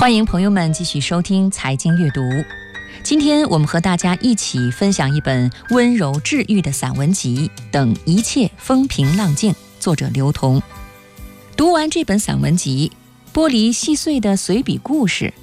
欢迎朋友们继续收听财经阅读。今天我们和大家一起分享一本温柔治愈的散文集《等一切风平浪静》，作者刘同。读完这本散文集，剥离细碎的随笔故事，